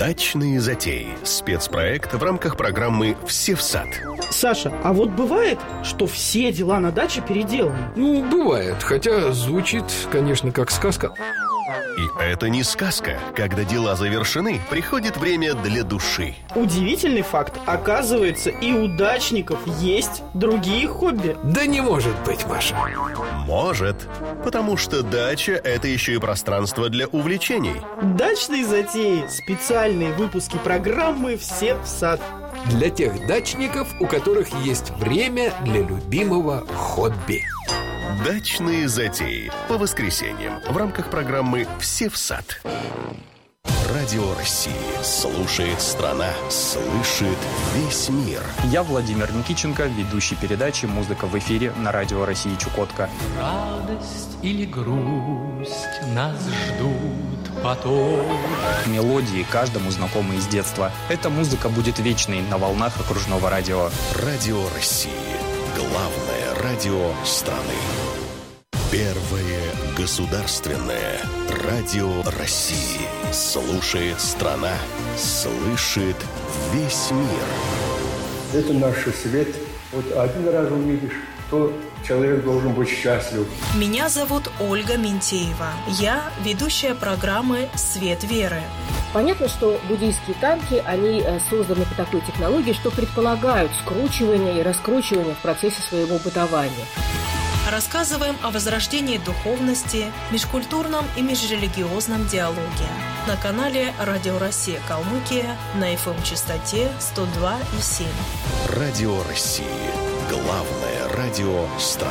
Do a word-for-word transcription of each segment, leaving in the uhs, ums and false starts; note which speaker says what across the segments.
Speaker 1: Дачные затеи. Спецпроект в рамках программы «Все в сад».
Speaker 2: Саша, а вот бывает, что все дела на даче переделаны?
Speaker 3: Ну, бывает, хотя звучит, конечно, как сказка.
Speaker 1: И это не сказка. Когда дела завершены, приходит время для души.
Speaker 2: Удивительный факт. Оказывается, и у дачников есть другие хобби.
Speaker 3: Да не может быть, Маша.
Speaker 1: Может, потому что дача – это еще и пространство для увлечений.
Speaker 2: Дачные затеи. Специальные выпуски программы «Все в сад».
Speaker 3: Для тех дачников, у которых есть время для любимого хобби.
Speaker 1: Дачные затеи по воскресеньям в рамках программы «Все в сад». Радио России. Слушает страна, слышит весь мир.
Speaker 4: Я Владимир Никитченко, ведущий передачи «Музыка в эфире» на Радио России Чукотка.
Speaker 5: Радость или грусть нас ждут потом.
Speaker 4: Мелодии каждому знакомы из детства. Эта музыка будет вечной на волнах окружного радио.
Speaker 1: Радио России. Главное радио страны. Первое государственное радио России. Слушает страна, слышит весь мир.
Speaker 6: Это наш свет. Вот один раз увидишь, то человек должен быть счастлив.
Speaker 7: Меня зовут Ольга Ментеева. Я ведущая программы «Свет веры».
Speaker 8: Понятно, что буддийские танки, они созданы по такой технологии, что предполагают скручивание и раскручивание в процессе своего бытования.
Speaker 7: Рассказываем о возрождении духовности, межкультурном и межрелигиозном диалоге на канале Радио Россия Калмыкия на эф эм-частоте сто два и семь.
Speaker 1: Радио России. Главное радио страны.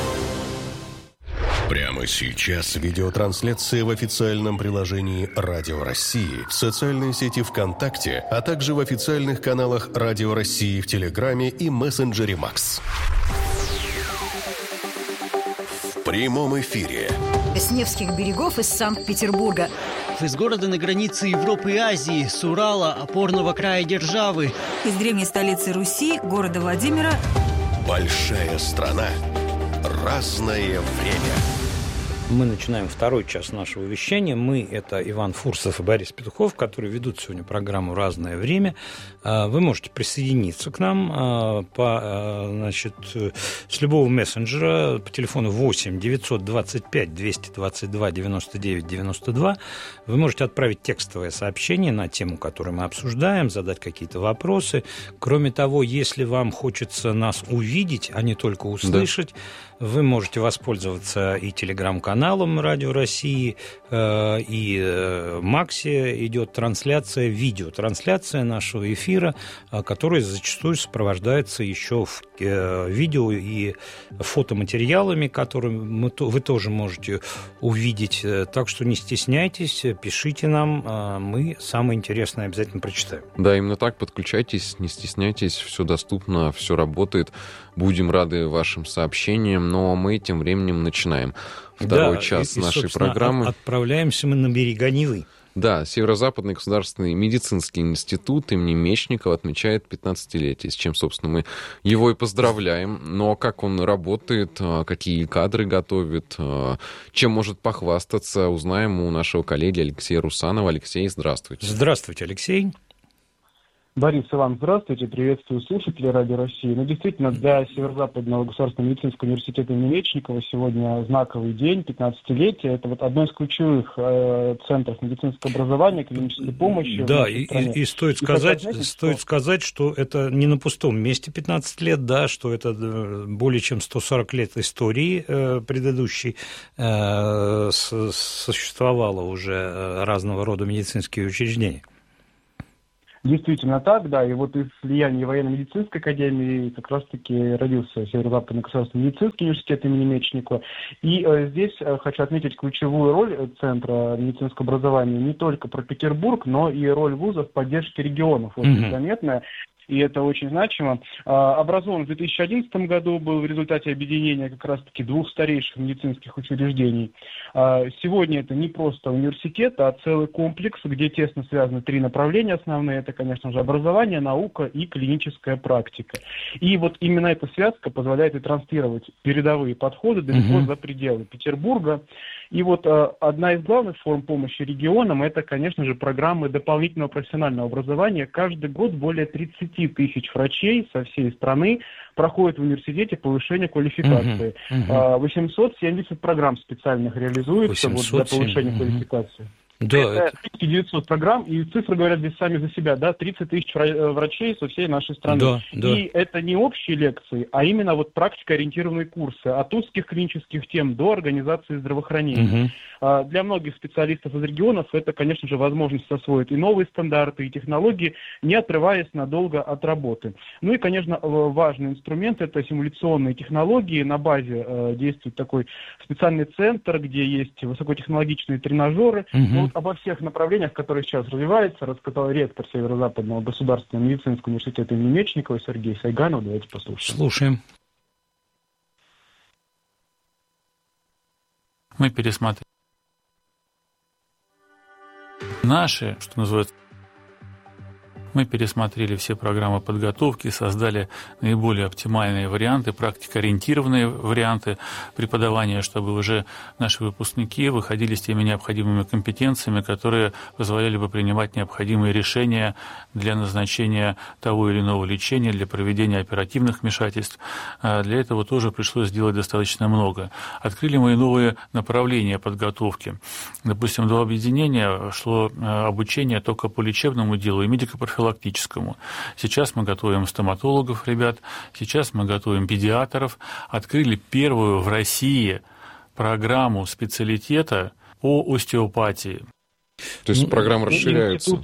Speaker 1: Прямо сейчас видеотрансляция в официальном приложении Радио России, в социальной сети ВКонтакте, а также в официальных каналах Радио России в Телеграме и мессенджере Макс. В прямом эфире.
Speaker 9: С Невских берегов из Санкт-Петербурга.
Speaker 10: Из города на границе Европы и Азии, с Урала, опорного края державы.
Speaker 9: Из древней столицы Руси, города Владимира.
Speaker 1: Большая страна. Разное время.
Speaker 11: Мы начинаем второй час нашего вещания. Мы – это Иван Фурсов и Борис Петухов, которые ведут сегодня программу «Разное время». Вы можете присоединиться к нам по, значит, с любого мессенджера по телефону восемь девятьсот двадцать пять двести двадцать два девяносто девять девяносто два. Вы можете отправить текстовое сообщение на тему, которую мы обсуждаем, задать какие-то вопросы. Кроме того, если вам хочется нас увидеть, а не только услышать, да, вы можете воспользоваться и телеграм-каналом Радио России, и Максе идет трансляция, видеотрансляция нашего эфира, которая зачастую сопровождается еще видео и фотоматериалами, которые вы тоже можете увидеть. Так что не стесняйтесь, пишите нам, мы самое интересное обязательно прочитаем.
Speaker 12: Да, именно так, подключайтесь, не стесняйтесь, все доступно, все работает. Будем рады вашим сообщениям, но мы тем временем начинаем второй да, час и, нашей и, программы.
Speaker 11: Отправляемся мы на берега Невы.
Speaker 12: Да, Северо-Западный государственный медицинский институт имени Мечникова отмечает пятнадцатилетие, с чем, собственно, мы его и поздравляем. Но как он работает, какие кадры готовит, чем может похвастаться, узнаем у нашего коллеги Алексея Русанова. Алексей, здравствуйте.
Speaker 11: Здравствуйте, Алексей.
Speaker 13: Борис, Иван, здравствуйте, приветствую слушателей Радио России. Ну, действительно, для Северо-Западного государственного медицинского университета имени Мечникова сегодня знаковый день, пятнадцатилетие. Это вот одно из ключевых э, центров медицинского образования, клинической помощи.
Speaker 11: Да, и, и, и стоит, и сказать, отметить, стоит что... сказать, что это не на пустом месте пятнадцать лет, да, что это более чем сто сорок лет истории э, предыдущей э, с, существовало уже разного рода медицинские учреждения.
Speaker 13: Действительно так, да, и вот из влияния военно-медицинской академии как раз-таки родился Северо-Западный государственный медицинский университет имени Мечникова. И э, здесь э, хочу отметить ключевую роль Центра медицинского образования не только про Петербург, но и роль вузов в поддержке регионов. Очень mm-hmm. заметная. и это очень значимо. Образован в две тысячи одиннадцатом году, был в результате объединения как раз-таки двух старейших медицинских учреждений. Сегодня это не просто университет, а целый комплекс, где тесно связаны три направления основные. Это, конечно же, образование, наука и клиническая практика. И вот именно эта связка позволяет и транслировать передовые подходы далеко угу. за пределы Петербурга. И вот э, одна из главных форм помощи регионам – это, конечно же, программы дополнительного профессионального образования. Каждый год более тридцать тысяч врачей со всей страны проходят в университете повышение квалификации. Uh-huh, uh-huh. восемьсот семьдесят программ специальных реализуется вот, для повышения uh-huh. квалификации. Да, это девятьсот программ, и цифры говорят здесь сами за себя, да, тридцать тысяч врачей со всей нашей страны. Да, да. И это не общие лекции, а именно вот практикоориентированные курсы от узких клинических тем до организации здравоохранения. Угу. Для многих специалистов из регионов это, конечно же, возможность освоить и новые стандарты, и технологии, не отрываясь надолго от работы. Ну и, конечно, важный инструмент – это симуляционные технологии. На базе э, действует такой специальный центр, где есть высокотехнологичные тренажеры. Угу. Вот обо всех направлениях, которые сейчас развиваются, рассказал ректор Северо-Западного государственного медицинского университета имени Мечникова Сергей Сайганов. Давайте послушаем.
Speaker 11: Слушаем.
Speaker 14: Мы пересмотрели наши, что называется, мы пересмотрели все программы подготовки, создали наиболее оптимальные варианты, практикоориентированные варианты преподавания, чтобы уже наши выпускники выходили с теми необходимыми компетенциями, которые позволяли бы принимать необходимые решения для назначения того или иного лечения, для проведения оперативных вмешательств. Для этого тоже пришлось сделать достаточно много. Открыли мы и новые направления подготовки. Допустим, до объединения шло обучение только по лечебному делу и медико-профилактическому. Сейчас мы готовим стоматологов, ребят, сейчас мы готовим педиатров. Открыли первую в России программу специалитета по остеопатии.
Speaker 12: То есть программа расширяется?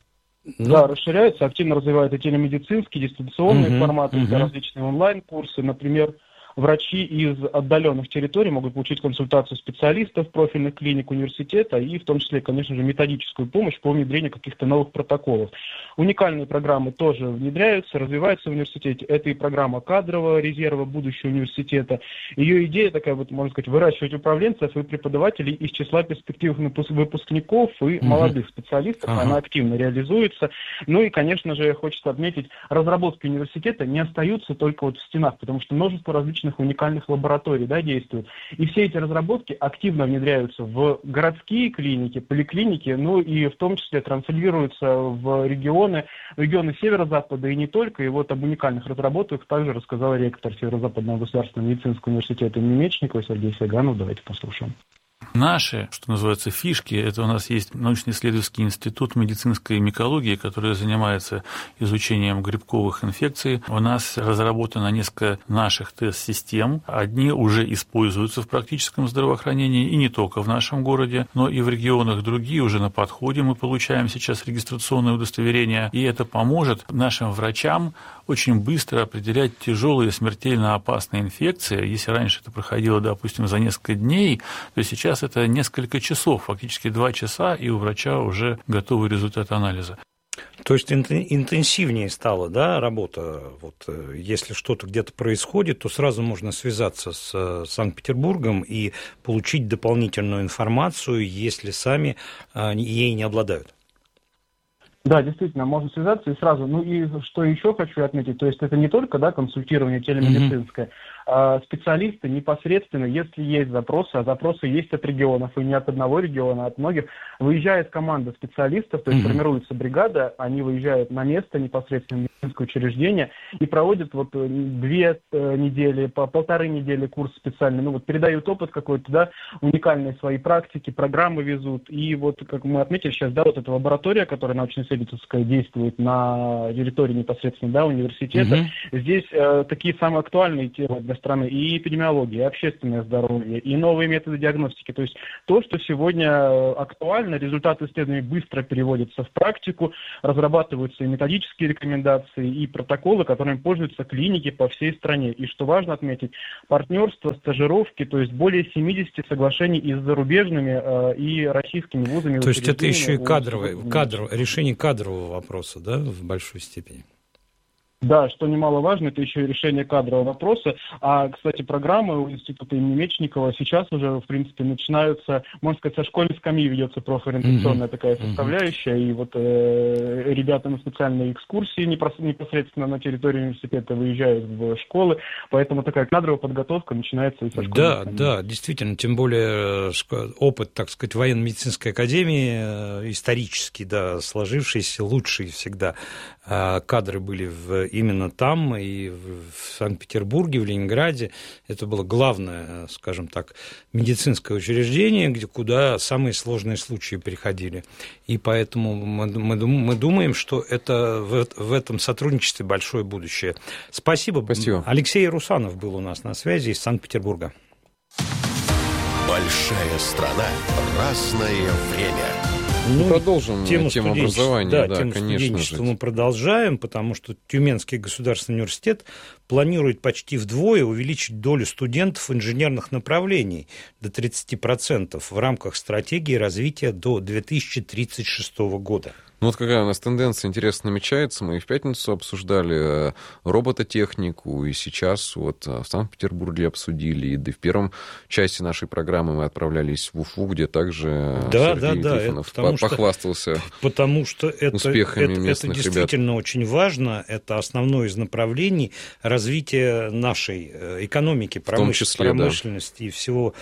Speaker 13: Да, расширяется, активно развивают и телемедицинские, дистанционные угу, форматы, угу. различные онлайн-курсы, например. Врачи из отдаленных территорий могут получить консультацию специалистов профильных клиник университета и в том числе, конечно же, методическую помощь по внедрению каких-то новых протоколов. Уникальные программы тоже внедряются, развиваются в университете. Это и программа кадрового резерва будущего университета. Ее идея такая, вот, можно сказать, выращивать управленцев и преподавателей из числа перспективных выпускников и угу. молодых специалистов. Ага. Она активно реализуется. Ну и, конечно же, хочется отметить, разработки университета не остаются только вот в стенах, потому что множество различных уникальных лабораторий, да, действуют. И все эти разработки активно внедряются в городские клиники, поликлиники, ну и в том числе транслируются в регионы, регионы Северо-Запада и не только. И вот об уникальных разработках также рассказал ректор Северо-Западного государственного медицинского университета имени Мечникова Сергей Сайганов. Давайте послушаем.
Speaker 14: Наши, что называется, фишки, это у нас есть научно-исследовательский институт медицинской микологии, который занимается изучением грибковых инфекций. У нас разработано несколько наших тест-систем. Одни уже используются в практическом здравоохранении, и не только в нашем городе, но и в регионах. Другие уже на подходе. Мы получаем сейчас регистрационное удостоверение, и это поможет нашим врачам очень быстро определять тяжелые смертельно опасные инфекции. Если раньше это проходило, допустим, за несколько дней, то сейчас это несколько часов, фактически два часа, и у врача уже готовый результат анализа.
Speaker 11: То есть интенсивнее стала, да, работа? Вот, если что-то где-то происходит, то сразу можно связаться с Санкт-Петербургом и получить дополнительную информацию, если сами ей не обладают.
Speaker 13: Да, действительно, можно связаться и сразу. Ну и что еще хочу отметить, то есть это не только, да, консультирование телемедицинское, mm-hmm. а специалисты непосредственно, если есть запросы, а запросы есть от регионов, и не от одного региона, а от многих, выезжает команда специалистов, то есть mm-hmm. формируется бригада, они выезжают на место непосредственно в медицинское учреждение и проводят вот две недели, по полторы недели курс специальный, ну вот передают опыт какой-то, да, уникальные свои практики, программы везут, и вот, как мы отметили сейчас, да, вот эта лаборатория, которая научно-исследовательская действует на территории непосредственно, да, университета. Mm-hmm. Здесь э, такие самые актуальные темы для страны и эпидемиология, и общественное здоровье, и новые методы диагностики. То есть то, что сегодня актуально, результаты исследований быстро переводятся в практику, разрабатываются и методические рекомендации, и протоколы, которыми пользуются клиники по всей стране. И что важно отметить, партнерство, стажировки, то есть более семьдесят соглашений и с зарубежными, э, и российскими вузами.
Speaker 11: То есть это еще и кадровое, кадровое решение кадрового вопроса, да, в большой степени?
Speaker 13: Да, что немаловажно, это еще и решение кадрового вопроса. А, кстати, программы у Института имени Мечникова сейчас уже, в принципе, начинаются, можно сказать, со школьной скамьи ведется профориентационная mm-hmm. такая составляющая. Mm-hmm. И вот э, ребята на специальные экскурсии непосредственно на территории университета выезжают в школы, поэтому такая кадровая подготовка начинается и со школьной
Speaker 11: Да,
Speaker 13: скамьи.
Speaker 11: Да, действительно, тем более опыт, так сказать, военно-медицинской академии, исторически, да, сложившийся, лучший всегда кадры были в, именно там, и в Санкт-Петербурге, в Ленинграде. Это было главное, скажем так, медицинское учреждение, где, куда самые сложные случаи приходили. И поэтому мы, мы, мы думаем, что это, в, в этом сотрудничестве большое будущее. Спасибо.
Speaker 12: Спасибо.
Speaker 11: Алексей Русанов был у нас на связи из Санкт-Петербурга.
Speaker 1: Большая страна, разное время.
Speaker 12: Ну, продолжим тему, тему образования.
Speaker 11: Да,
Speaker 12: да,
Speaker 11: тему студенчества мы продолжаем, потому что Тюменский государственный университет планирует почти вдвое увеличить долю студентов инженерных направлений до тридцати процентов в рамках стратегии развития до две тысячи тридцать шестого года.
Speaker 12: Ну вот какая у нас тенденция интересно намечается. Мы и в пятницу обсуждали робототехнику, и сейчас вот в Санкт-Петербурге обсудили, и да в первом части нашей программы мы отправлялись в Уфу, где также
Speaker 11: да,
Speaker 12: Сергей
Speaker 11: да,
Speaker 12: Трифонов
Speaker 11: да,
Speaker 12: похвастался
Speaker 11: что, потому что это,
Speaker 12: успехами
Speaker 11: это,
Speaker 12: местных
Speaker 11: это действительно
Speaker 12: ребят.
Speaker 11: Очень важно. Это основное из направлений развития нашей экономики, промыш... числе, промышленности да. и всего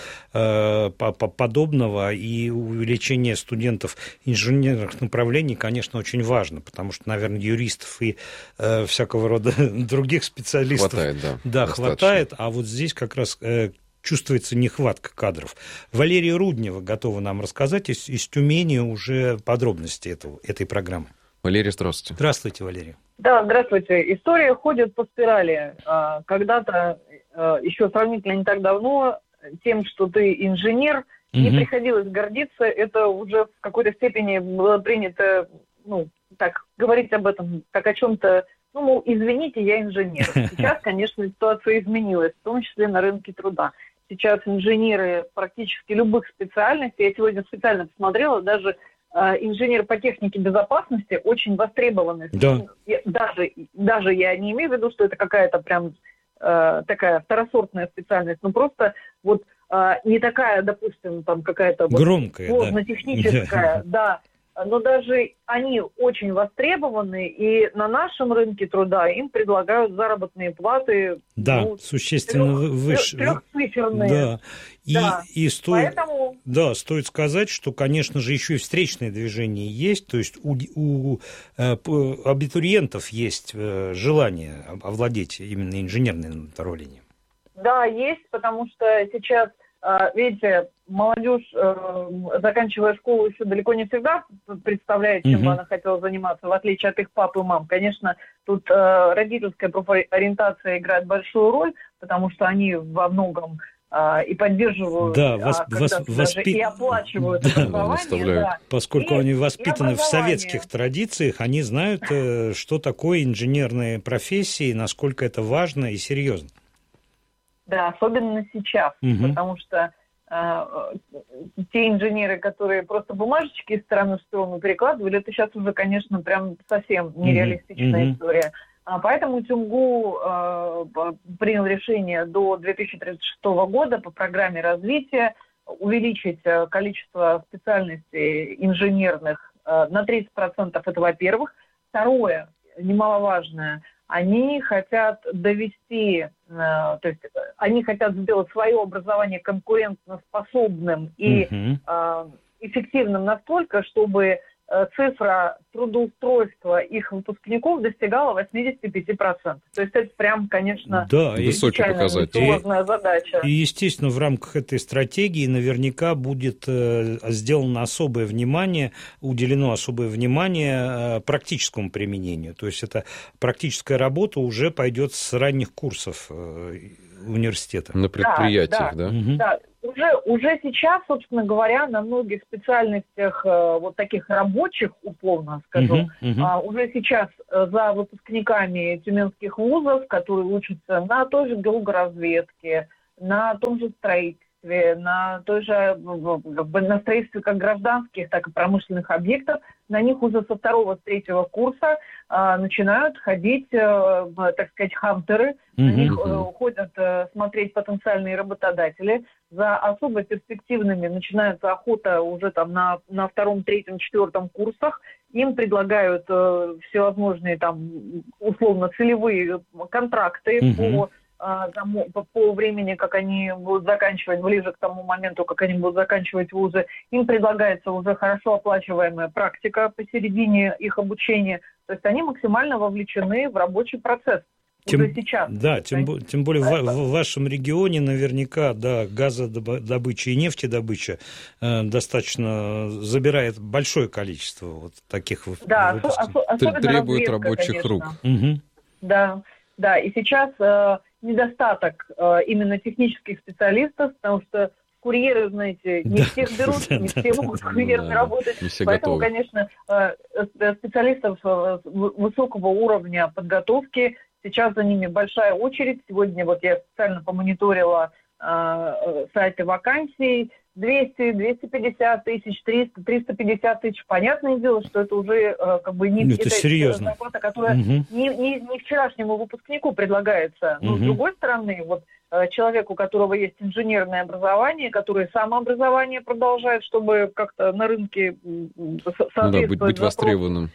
Speaker 11: э, подобного, и увеличение студентов инженерных направлений, конечно, очень важно, потому что, наверное, юристов и э, всякого рода других специалистов
Speaker 12: хватает, да,
Speaker 11: да, хватает, а вот здесь как раз э, чувствуется нехватка кадров. Валерия Руднева готова нам рассказать из, из Тюмени уже подробности этого, этой программы.
Speaker 12: Валерия, здравствуйте.
Speaker 11: Здравствуйте, Валерия.
Speaker 15: Да, здравствуйте. История ходит по спирали. Когда-то, еще сравнительно не так давно, тем, что ты инженер, не mm-hmm. приходилось гордиться, это уже в какой-то степени было принято, ну, так, говорить об этом, как о чем-то, ну, мол, извините, я инженер. Сейчас, конечно, ситуация изменилась, в том числе на рынке труда. Сейчас инженеры практически любых специальностей, я сегодня специально посмотрела, даже э, инженеры по технике безопасности очень востребованы.
Speaker 11: Да.
Speaker 15: Даже, даже я не имею в виду, что это какая-то прям э, такая второсортная специальность, но просто вот не такая, допустим, там какая-то
Speaker 11: громкая,
Speaker 15: сложно-техническая, да. да, но даже они очень востребованы, и на нашем рынке труда им предлагают заработные платы.
Speaker 11: Да,
Speaker 15: ну,
Speaker 11: существенно
Speaker 15: трех,
Speaker 11: выше.
Speaker 15: Трехциферные.
Speaker 11: Да. И,
Speaker 15: да.
Speaker 11: и стоит,
Speaker 15: Поэтому...
Speaker 11: да, стоит сказать, что, конечно же, еще и встречное движение есть, то есть у, у э, абитуриентов есть э, желание овладеть именно инженерным направлением.
Speaker 15: Да, есть, потому что сейчас, видите, молодежь, заканчивая школу, еще далеко не всегда представляет, чем бы она хотела заниматься, в отличие от их пап и мам. Конечно, тут родительская профориентация играет большую роль, потому что они во многом и поддерживают,
Speaker 11: да,
Speaker 15: а
Speaker 11: вос, вос, воспи...
Speaker 15: и оплачивают
Speaker 11: да,
Speaker 15: образование. Да.
Speaker 11: Поскольку
Speaker 15: и,
Speaker 11: они воспитаны в советских
Speaker 15: образование.
Speaker 11: традициях, они знают, что такое инженерные профессии, насколько это важно и серьезно.
Speaker 15: Да, особенно сейчас, угу. потому что э, те инженеры, которые просто бумажечки из стороны в сторону перекладывали, это сейчас уже, конечно, прям совсем нереалистичная угу. история. А поэтому ТюмГУ э, принял решение до две тысячи тридцать шестого года по программе развития увеличить количество специальностей инженерных э, на тридцать процентов, это во-первых. Второе, немаловажное, они хотят довести, то есть они хотят сделать свое образование конкурентоспособным и uh-huh. эффективным настолько, чтобы цифра трудоустройства их выпускников достигала восемьдесят пять процентов. То есть это прям, конечно,
Speaker 11: да,
Speaker 12: высокая
Speaker 15: сложная задача.
Speaker 11: И, естественно, в рамках этой стратегии наверняка будет сделано особое внимание, уделено особое внимание практическому применению. То есть эта практическая работа уже пойдет с ранних курсов университета.
Speaker 12: На предприятиях, да?
Speaker 15: Да, да. Угу. да. Уже, уже сейчас, собственно говоря, на многих специальностях, э, вот таких рабочих, условно скажу, uh-huh, uh-huh. Э, уже сейчас э, за выпускниками тюменских вузов, которые учатся на той же геологоразведке, на том же строительстве, строительстве, на той же, на строительстве как гражданских, так и промышленных объектов, на них уже со второго, с третьего курса а, начинают ходить, а, так сказать, хантеры, mm-hmm. на них а, ходят а, смотреть потенциальные работодатели. За особо перспективными начинается охота уже там на, на втором, третьем, четвертом курсах. Им предлагают а, всевозможные там условно целевые контракты mm-hmm. по Тому, по, по времени, как они будут заканчивать, ближе к тому моменту, как они будут заканчивать вузы, им предлагается уже хорошо оплачиваемая практика посередине их обучения. То есть они максимально вовлечены в рабочий процесс.
Speaker 11: Тем,
Speaker 15: уже сейчас.
Speaker 11: Да, тем, тем более в, в вашем регионе наверняка да, газодобыча и нефтедобыча э, достаточно забирает большое количество вот таких
Speaker 15: да, выпусков.
Speaker 12: Требует рабочих рук.
Speaker 11: Угу.
Speaker 15: Да, да, и сейчас э, недостаток э, именно технических специалистов, потому что курьеры, знаете, не
Speaker 11: да,
Speaker 15: всех берут,
Speaker 11: да,
Speaker 15: не
Speaker 11: да,
Speaker 15: все
Speaker 11: да,
Speaker 15: могут
Speaker 11: да,
Speaker 15: курьерами
Speaker 12: да,
Speaker 15: работать. Поэтому,
Speaker 12: готовы.
Speaker 15: конечно, э, специалистов э, высокого уровня подготовки, сейчас за ними большая очередь. Сегодня вот я специально помониторила э, сайты вакансий. двести, двести пятьдесят тысяч, триста, триста пятьдесят тысяч. Понятное дело, что это уже э, как бы не
Speaker 11: это
Speaker 15: это
Speaker 11: серьезно.
Speaker 15: зарплата, которая
Speaker 11: угу.
Speaker 15: не, не, не вчерашнему выпускнику предлагается. Но
Speaker 11: угу.
Speaker 15: с другой стороны, вот э, человек, у которого есть инженерное образование, который самообразование продолжает, чтобы как-то на рынке соответствовать.
Speaker 12: Ну да, быть, быть востребованным.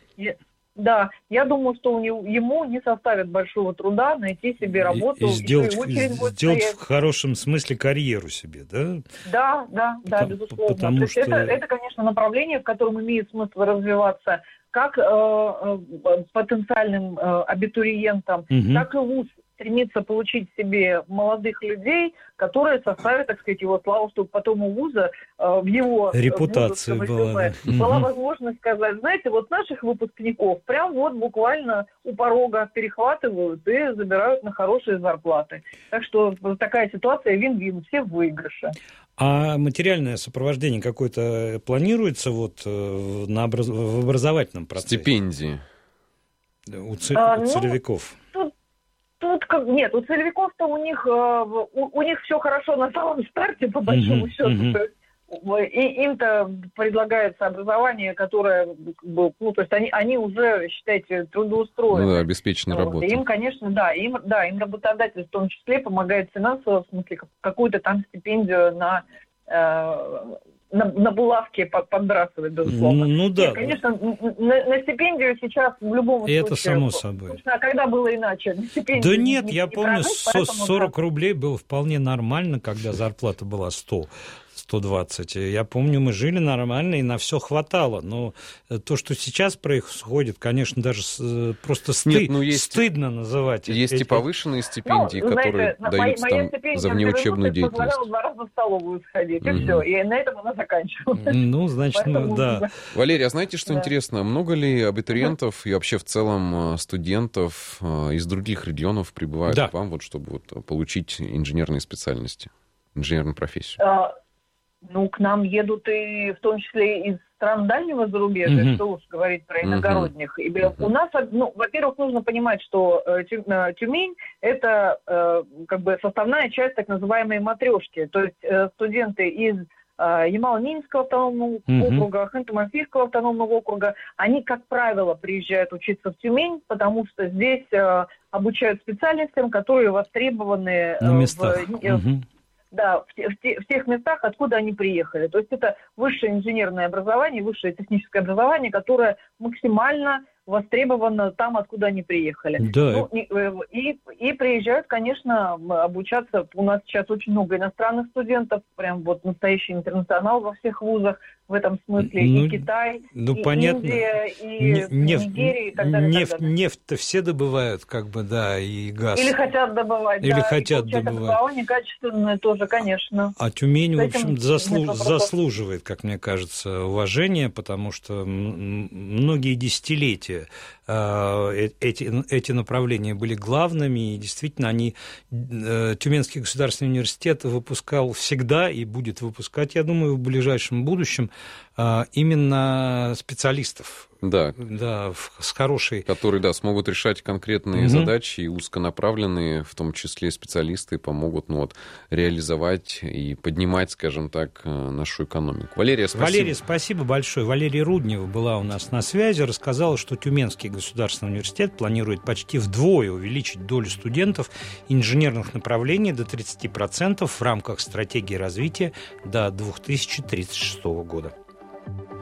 Speaker 15: Да, я думаю, что у него, ему не составит большого труда найти себе работу.
Speaker 11: И, и сделать,
Speaker 15: и очередь будет
Speaker 11: сделать
Speaker 15: стоять.
Speaker 11: В хорошем смысле карьеру себе, да?
Speaker 15: Да, да, да,
Speaker 11: потому,
Speaker 15: безусловно.
Speaker 11: Потому
Speaker 15: То
Speaker 11: что...
Speaker 15: есть это, это, конечно, направление, в котором имеет смысл развиваться как э, э, потенциальным э, абитуриентам,
Speaker 11: угу.
Speaker 15: так и вуз стремится получить себе молодых людей, которые составят, так сказать, его славу, чтобы потом у вуза э, в его
Speaker 11: репутация была, да.
Speaker 15: была
Speaker 11: угу.
Speaker 15: возможность сказать, знаете, вот наших выпускников прям вот буквально у порога перехватывают и забирают на хорошие зарплаты. Так что такая ситуация вин-вин, все в выигрыше.
Speaker 11: А материальное сопровождение какое-то планируется вот на образ... в образовательном процессе?
Speaker 12: Стипендии.
Speaker 11: У, ц...
Speaker 15: а,
Speaker 11: у целевиков?
Speaker 15: Ну, тут, тут нет, у целевиков-то у них, у, у них все хорошо на самом старте, по большому uh-huh, счету. Uh-huh. И им-то предлагается образование, которое, ну, то есть они, они уже, считайте, трудоустроены.
Speaker 12: Ну да, обеспечены вот. работой.
Speaker 15: Им, конечно, да, им, да, им работодатель в том числе помогает финансово, в смысле, какую-то там стипендию на, э, на, на булавке подбрасывать, безусловно.
Speaker 11: Ну, ну да.
Speaker 15: Нет, конечно, на, на стипендию сейчас в любом
Speaker 11: Это
Speaker 15: случае...
Speaker 11: само собой.
Speaker 15: А когда было иначе?
Speaker 11: Да нет,
Speaker 15: не,
Speaker 11: я
Speaker 15: не
Speaker 11: помню,
Speaker 15: прожить,
Speaker 11: сорок рублей было вполне нормально, когда зарплата была сто. сто двадцать. Я помню, мы жили нормально, и на все хватало. Но то, что сейчас происходит, конечно, даже просто стыд,
Speaker 12: Нет, ну есть,
Speaker 11: стыдно называть.
Speaker 12: Есть
Speaker 11: эти...
Speaker 12: и повышенные стипендии, ну, которые знаете, даются
Speaker 15: моя,
Speaker 12: там
Speaker 15: моя
Speaker 12: за внеучебную деятельность.
Speaker 15: Позволяла два раза в столовую сходить, mm-hmm. и все. И на этом она заканчивалась.
Speaker 11: Ну, значит, ну, да.
Speaker 12: Валерия, а знаете, что да. интересно? Много ли абитуриентов mm-hmm. и вообще в целом студентов из других регионов прибывают да. к вам, вот, чтобы вот, получить инженерные специальности, инженерную профессию?
Speaker 15: А... Ну, к нам едут и в том числе из стран дальнего зарубежья, mm-hmm. что уж говорить про иногородних. И mm-hmm. у нас, ну, во-первых, нужно понимать, что э, Тюмень – это э, как бы составная часть так называемой матрешки. То есть э, студенты из э, Ямало-Ненецкого автономного mm-hmm. округа, Ханты-Мансийского автономного округа, они, как правило, приезжают учиться в Тюмень, потому что здесь э, обучают специальностям, которые востребованы э,
Speaker 11: на местах.
Speaker 15: в... Mm-hmm. Да, в, те, в, те, в тех местах, откуда они приехали. То есть это высшее инженерное образование, высшее техническое образование, которое максимально востребовано там, откуда они приехали.
Speaker 11: Да.
Speaker 15: Ну, и, и, и приезжают, конечно, обучаться. У нас сейчас очень много иностранных студентов, прям вот настоящий интернационал во всех вузах в этом смысле.
Speaker 11: Ну,
Speaker 15: и Китай,
Speaker 11: ну,
Speaker 15: и
Speaker 11: понятно.
Speaker 15: Индия, и
Speaker 11: нефть,
Speaker 15: Нигерия, и так далее.
Speaker 11: Нефть,
Speaker 15: так далее.
Speaker 11: Нефть-то все добывают, как бы, да, и газ.
Speaker 15: Или хотят добывать,
Speaker 11: Или
Speaker 15: да.
Speaker 11: хотят
Speaker 15: и
Speaker 11: добывать.
Speaker 15: Образование качественное тоже, конечно.
Speaker 11: А Тюмень, в общем, заслуж...
Speaker 15: нет
Speaker 11: заслуживает, как мне кажется, уважения, потому что многие десятилетия эти, эти направления были главными, и действительно они, Тюменский государственный университет выпускал всегда и будет выпускать, я думаю, в ближайшем будущем именно специалистов.
Speaker 12: Да.
Speaker 11: Да, с хорошей...
Speaker 12: Которые, да, смогут решать конкретные угу. задачи, и узконаправленные, в том числе специалисты, помогут ну, вот, реализовать и поднимать, скажем так, нашу экономику. Валерия, спасибо.
Speaker 11: Валерия, спасибо большое. Валерия Руднева была у нас на связи, рассказала, что Тюменский государственный университет планирует почти вдвое увеличить долю студентов инженерных направлений до тридцать процентов в рамках стратегии развития до две тысячи тридцать шестого года.